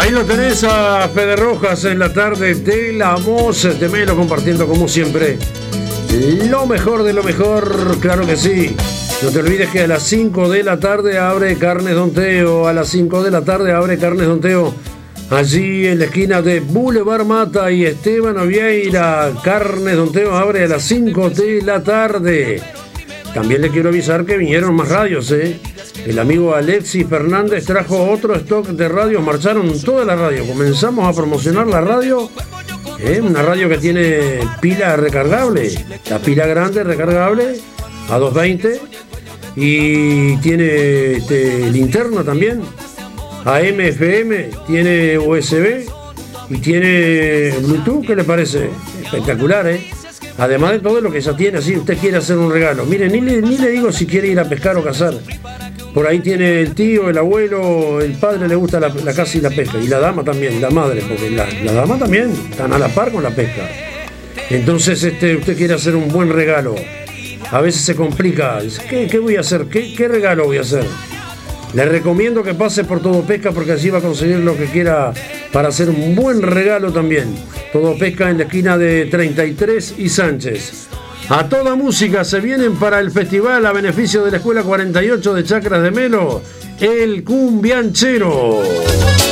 Ahí lo tenés a Fede Rojas en la tarde de la Voz de Melo, compartiendo como siempre lo mejor de lo mejor, claro que sí. No te olvides que a las 5 de la tarde abre Carnes Don Teo, a las 5 de la tarde abre Carnes Don Teo, allí en la esquina de Boulevard Mata y Esteban Ovieira. Carnes Don Teo abre a las 5 de la tarde. También le quiero avisar que vinieron más radios, El amigo Alexis Fernández trajo otro stock de radios, marcharon todas las radios. Comenzamos a promocionar la radio, una radio que tiene pila recargable, la pila grande recargable a 220 y tiene linterna también, AM, FM, tiene USB y tiene Bluetooth. ¿Qué le parece? Espectacular, Además de todo lo que ya tiene, así usted quiere hacer un regalo. Mire, ni le digo si quiere ir a pescar o cazar. Por ahí tiene el tío, el abuelo, el padre le gusta la caza y la pesca. Y la dama también, la madre, porque la dama también están a la par con la pesca. Entonces usted quiere hacer un buen regalo. A veces se complica. Dice, ¿qué voy a hacer? ¿Qué regalo voy a hacer? Le recomiendo que pase por Todo Pesca porque así va a conseguir lo que quiera para hacer un buen regalo también. Todo Pesca en la esquina de 33 y Sánchez. A toda música se vienen para el festival a beneficio de la Escuela 48 de Chacras de Melo, el Cumbianchero.